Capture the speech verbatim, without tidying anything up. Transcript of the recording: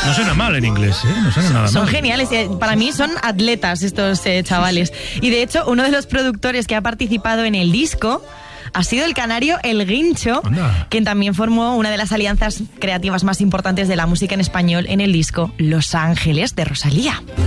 No suena mal en inglés, ¿eh? No suena nada Son mal. geniales. Para mí son atletas estos eh, chavales. Y de hecho, uno de los productores que ha participado en el disco ha sido el canario El Guincho, Anda. quien también formó una de las alianzas creativas más importantes de la música en español en el disco Los Ángeles de Rosalía.